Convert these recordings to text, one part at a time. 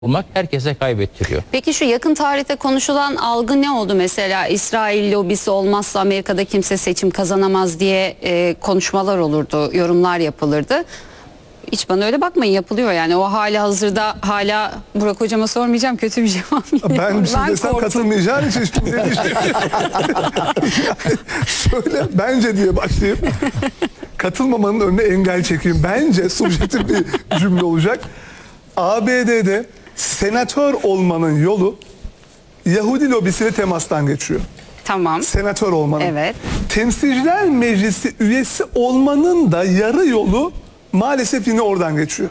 olmak herkese kaybettiriyor. Peki şu yakın tarihte konuşulan algı ne oldu mesela? İsrail lobisi olmazsa Amerika'da kimse seçim kazanamaz diye konuşmalar olurdu, yorumlar yapılırdı. Hiç bana öyle bakmayın, yapılıyor yani. O hali hazırda hala Burak hocama sormayacağım, kötü bir cevap geliyor. Ben bir şey desem katılmayacağın için şimdi ne düşünüyorsun? Söyle bence diye başlayayım. Katılmamanın önüne engel çekeyim. Bence subjektif bir cümle olacak. ABD'de senatör olmanın yolu Yahudi lobisiyle temastan geçiyor. Tamam. Senatör olmanın. Evet. Temsilciler Meclisi üyesi olmanın da yarı yolu maalesef yine oradan geçiyor.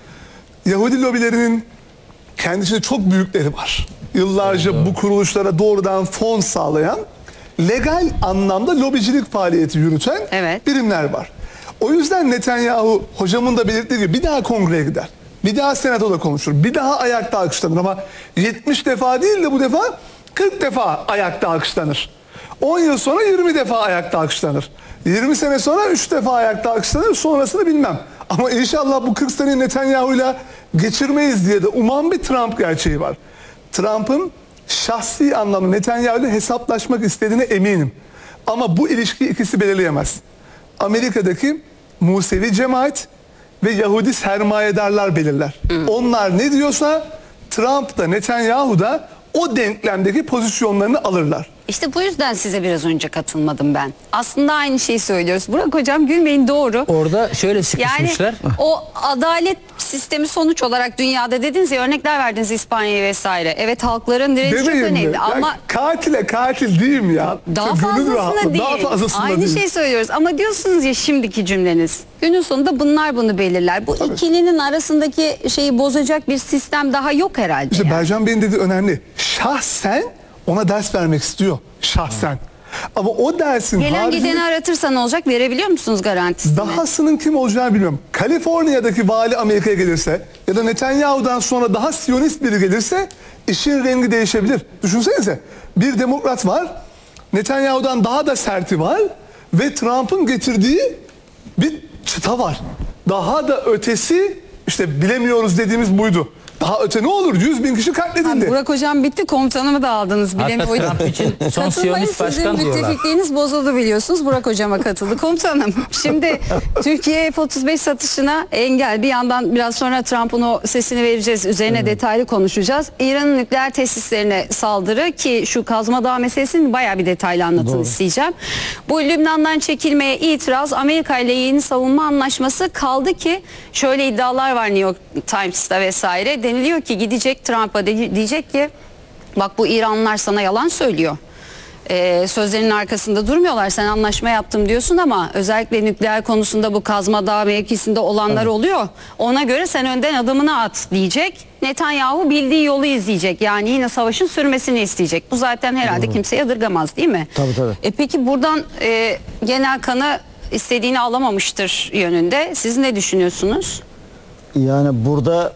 Yahudi lobilerinin kendisinde çok büyükleri var. Yıllarca bu kuruluşlara doğrudan fon sağlayan, legal anlamda lobicilik faaliyeti yürüten birimler var. O yüzden Netanyahu hocamın da belirttiği gibi bir daha kongreye gider. Bir daha senatoda konuşur. Bir daha ayakta alkışlanır ama 70 defa değil de bu defa 40 defa ayakta alkışlanır. 10 yıl sonra 20 defa ayakta alkışlanır. 20 sene sonra 3 defa ayakta alkışlanır. Sonrasını bilmem. Ama inşallah bu 40 seneyi Netanyahu'yla geçirmeyiz diye de uman bir Trump gerçeği var. Trump'ın şahsi anlamda Netanyahu'yla hesaplaşmak istediğine eminim. Ama bu ilişkiyi ikisi belirleyemez. Amerika'daki Musevi cemaat ve Yahudi sermayedarlar belirler. Onlar ne diyorsa Trump da Netanyahu da o denklemdeki pozisyonlarını alırlar. İşte bu yüzden size biraz önce katılmadım ben. Aslında aynı şeyi söylüyoruz. Burak hocam gülmeyin, doğru. Orada şöyle sıkışmışlar. Yani o adalet sistemi sonuç olarak dünyada dediniz ya, örnekler verdiniz İspanya'yı vesaire. Evet, halkların direnci çok önemli ama katile katil diyeyim ya. daha fazlasında değil. Daha fazlasında aynı değil. şey söylüyoruz ama diyorsunuz ya şimdiki cümleniz. Günün sonunda bunlar bunu belirler. Bu ikilinin arasındaki şeyi bozacak bir sistem daha yok herhalde. İşte yani. Bercan Bey'in dediği önemli. Şahsen ona ders vermek istiyor. Şahsen. Ama o dersin gelen gideni aratırsa ne olacak? Verebiliyor musunuz garantisini? Dahasının kim olacağını bilmiyorum. Kaliforniya'daki vali Amerika'ya gelirse ya da Netanyahu'dan sonra daha Siyonist biri gelirse işin rengi değişebilir. Düşünsenize, bir demokrat var, Netanyahu'dan daha da serti var ve Trump'ın getirdiği bir çıta var. Daha da ötesi işte bilemiyoruz dediğimiz buydu. Daha öte ne olur? 100.000 kişi katledildi. Burak hocam bitti, komutanımı da aldınız. Trump için son Siyonist başkan sizin diyorlar. müttefikliğiniz bozuldu biliyorsunuz. Burak hocama katıldı. Komutanım şimdi Türkiye F-35 satışına engel. Bir yandan biraz sonra Trump'ın o sesini vereceğiz. Üzerine detaylı konuşacağız. İran'ın nükleer tesislerine saldırı, ki şu Kazma Dağı meselesini bayağı bir detaylı anlatın isteyeceğim. Bu Lübnan'dan çekilmeye itiraz, Amerika ile yeni savunma anlaşması, kaldı ki şöyle iddialar var New York Times'ta vesaire. Deniliyor ki gidecek Trump'a diyecek ki bak bu İranlılar sana yalan söylüyor. Sözlerinin arkasında durmuyorlar. Sen anlaşma yaptım diyorsun ama özellikle nükleer konusunda bu Kazma Dağı mevkisinde olanlar oluyor. Ona göre sen önden adımını at diyecek. Netanyahu bildiği yolu izleyecek. Yani yine savaşın sürmesini isteyecek. Bu zaten herhalde kimse yadırgamaz değil mi? Tabii. Peki buradan genel kanı istediğini alamamıştır yönünde. Siz ne düşünüyorsunuz? Yani burada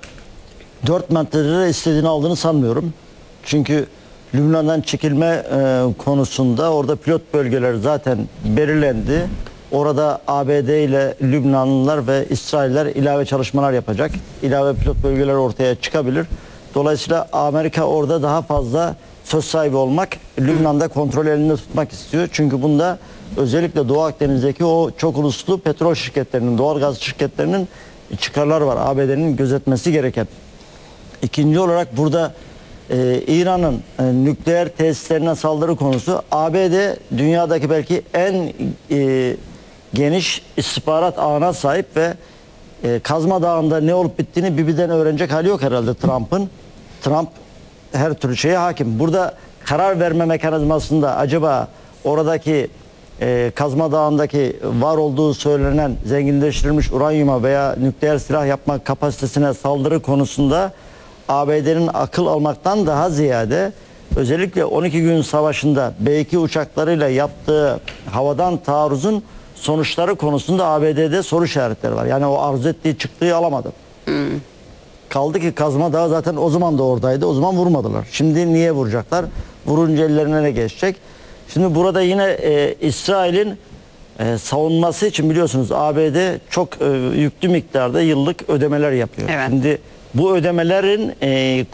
4 maddeleri istediğini aldığını sanmıyorum. Çünkü Lübnan'dan çekilme konusunda orada pilot bölgeler zaten belirlendi. Orada ABD ile Lübnanlılar ve İsrailler ilave çalışmalar yapacak. İlave pilot bölgeler ortaya çıkabilir. Dolayısıyla Amerika orada daha fazla söz sahibi olmak, Lübnan'da kontrol elinde tutmak istiyor. Çünkü bunda özellikle Doğu Akdeniz'deki o çok uluslu petrol şirketlerinin, doğal gaz şirketlerinin çıkarları var. ABD'nin gözetmesi gereken. İkinci olarak burada İran'ın nükleer tesislerine saldırı konusu. ABD dünyadaki belki en geniş istihbarat ağına sahip ve Kazma Dağı'nda ne olup bittiğini birbirinden öğrenecek hali yok herhalde Trump'ın. Trump her türlü şeye hakim. Burada karar verme mekanizmasında acaba oradaki Kazma Dağı'ndaki var olduğu söylenen zenginleştirilmiş uranyuma veya nükleer silah yapma kapasitesine saldırı konusunda ABD'nin akıl almaktan daha ziyade özellikle 12 gün savaşında B-2 uçaklarıyla yaptığı havadan taarruzun sonuçları konusunda ABD'de soru işaretleri var. Yani o arzu ettiği çıktığı alamadı. Kaldı ki Kazma Dağı zaten o zaman da oradaydı. O zaman vurmadılar. Şimdi niye vuracaklar? Vurunca ellerine ne geçecek? Şimdi burada yine İsrail'in savunması için biliyorsunuz ABD çok yüklü miktarda yıllık ödemeler yapıyor. Evet. Şimdi bu ödemelerin